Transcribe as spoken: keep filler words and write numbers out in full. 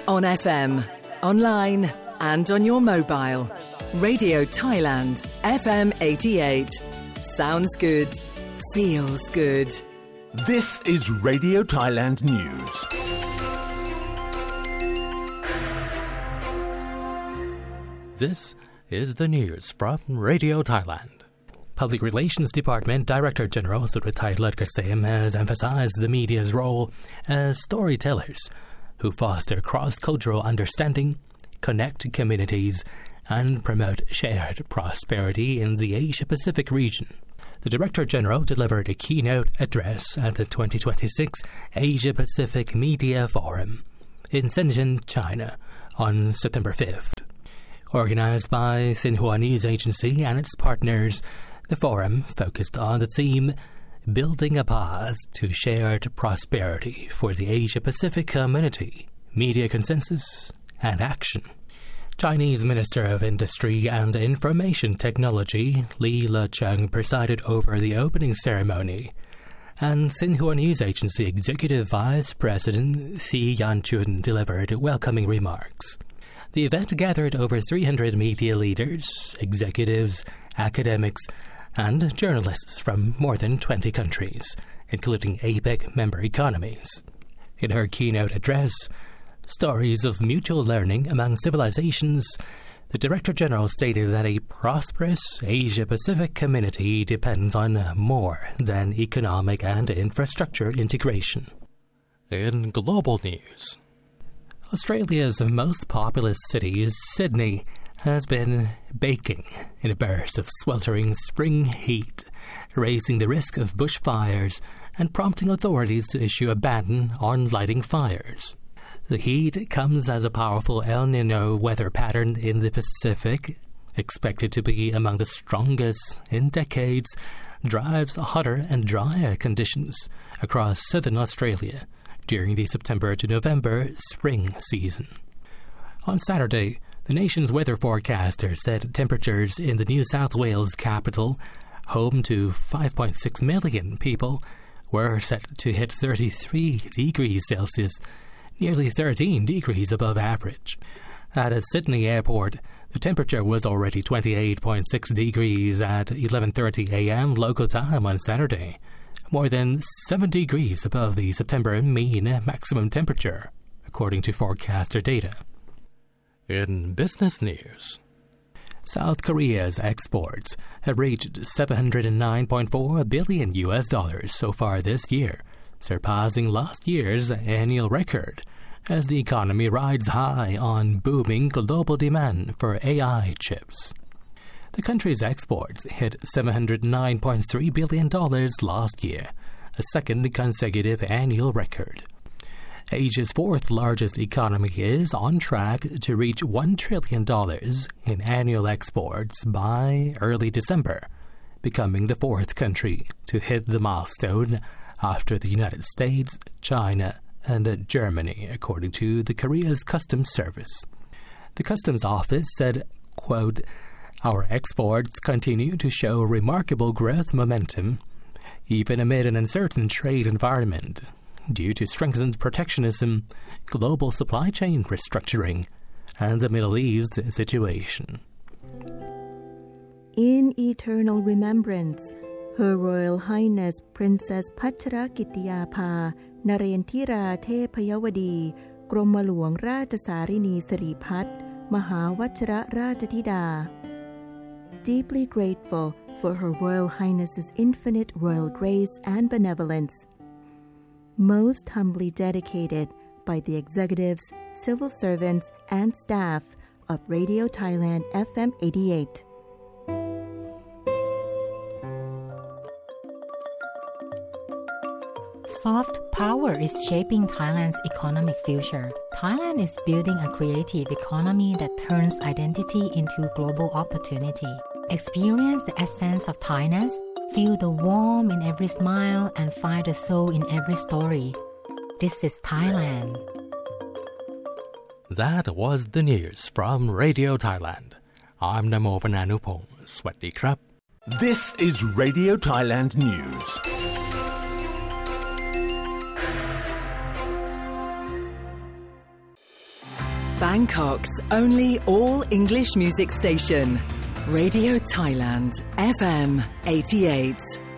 On F M, online and on your mobile. Radio Thailand, F M eighty-eight. Sounds good. Feels good. This is Radio Thailand News. This is the news from Radio Thailand. Public Relations Department Director General Suruthai Lertkaseem has emphasized the media's role as storytellers who foster cross-cultural understanding, connect communities, and promote shared prosperity in the Asia-Pacific region. The Director General delivered a keynote address at the twenty twenty-six Asia-Pacific Media Forum in Shenzhen, China, on September fifth. Organized by Xinhua News Agency and its partners, the forum focused on the theme Building a Path to Shared Prosperity for the Asia-Pacific Community, Media Consensus and Action. Chinese Minister of Industry and Information Technology Li Lecheng presided over the opening ceremony, and Xinhua News Agency Executive Vice President Xi Yanchun delivered welcoming remarks. The event gathered over three hundred media leaders, executives, academics, and journalists from more than twenty countries, including APEC member economies. In her keynote address, Stories of Mutual Learning Among Civilizations, the Director General stated that a prosperous Asia-Pacific community depends on more than economic and infrastructure integration. In global news, Australia's most populous city, Sydney, has been baking in a burst of sweltering spring heat, raising the risk of bushfires and prompting authorities to issue a ban on lighting fires. The heat comes as a powerful El Niño weather pattern in the Pacific, expected to be among the strongest in decades, drives hotter and drier conditions across southern Australia during the September to November spring season. On Saturday, the nation's weather forecaster said temperatures in the New South Wales capital, home to five point six million people, were set to hit thirty-three degrees Celsius, nearly thirteen degrees above average. At a Sydney airport, the temperature was already twenty-eight point six degrees at eleven thirty a.m. local time on Saturday, more than seven degrees above the September mean maximum temperature, according to forecaster data. In business news, South Korea's exports have reached seven hundred nine point four billion U S dollars so far this year, surpassing last year's annual record, as the economy rides high on booming global demand for A I chips. The country's exports hit seven hundred nine point three billion dollars last year, a second consecutive annual record. Asia's fourth-largest economy is on track to reach one trillion dollars in annual exports by early December, becoming the fourth country to hit the milestone after the United States, China, and Germany, according to the Korea's Customs Service. The Customs Office said, quote, "Our exports continue to show remarkable growth momentum, even amid an uncertain trade environment, due to strengthened protectionism, global supply chain restructuring, and the Middle East situation." In eternal remembrance, Her Royal Highness Princess Pachrakitiyapha Narendra Thepayawadi Gromalwang Rajasarini Siripat Mahawachara Rajatida. Deeply grateful for Her Royal Highness's infinite royal grace and benevolence. Most humbly dedicated by the executives, civil servants, and staff of Radio Thailand F M eighty-eight. Soft power is shaping Thailand's economic future. Thailand is building a creative economy that turns identity into global opportunity. Experience the essence of Thainess, feel the warmth in every smile, and find the soul in every story. This is Thailand. That was the news from Radio Thailand. I'm Namo Vananupong. Swadee krap. This is Radio Thailand News. Bangkok's only all-English music station, Radio Thailand, F M eighty-eight.